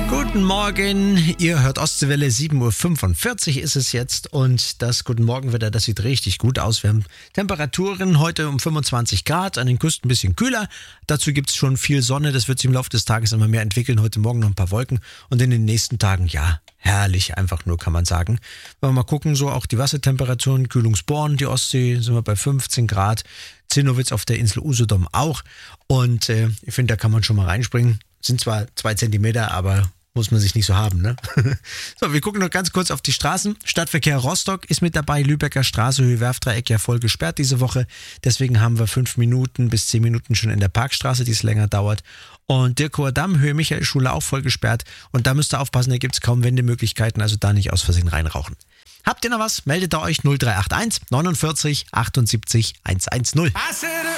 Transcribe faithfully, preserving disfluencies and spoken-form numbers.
Guten Morgen, ihr hört Ostseewelle, sieben Uhr fünfundvierzig ist es jetzt und das Guten Morgenwetter, das sieht richtig gut aus. Wir haben Temperaturen heute um fünfundzwanzig Grad, an den Küsten ein bisschen kühler. Dazu gibt es schon viel Sonne, das wird sich im Laufe des Tages immer mehr entwickeln. Heute Morgen noch ein paar Wolken und in den nächsten Tagen, ja, herrlich einfach nur, kann man sagen. Wenn wir mal gucken, so auch die Wassertemperaturen, Kühlungsborn, die Ostsee, sind wir bei fünfzehn Grad. Zinnowitz auf der Insel Usedom auch und äh, ich finde, da kann man schon mal reinspringen. Sind zwar zwei Zentimeter, aber muss man sich nicht so haben, ne? So, wir gucken noch ganz kurz auf die Straßen. Stadtverkehr Rostock ist mit dabei. Lübecker Straße, Höhe Werftdreieck ja voll gesperrt diese Woche. Deswegen haben wir fünf Minuten bis zehn Minuten schon in der Parkstraße, die es länger dauert. Und Dirkower Damm, Höhe Michaelschule auch voll gesperrt. Und da müsst ihr aufpassen, da gibt es kaum Wendemöglichkeiten, also da nicht aus Versehen reinrauchen. Habt ihr noch was? Meldet da euch null drei acht eins neunundvierzig achtundsiebzig hundertzehn.